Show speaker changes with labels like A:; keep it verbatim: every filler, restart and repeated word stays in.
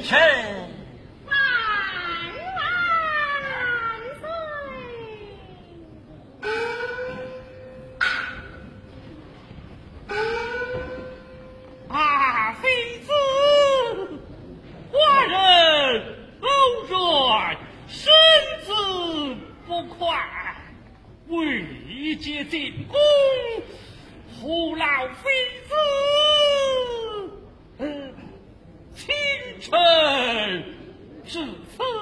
A: 臣臣。
B: 万万岁！
A: 啊，妃子，寡人偶然身子不快，未接进宫，胡劳妃子。呃，清晨至此。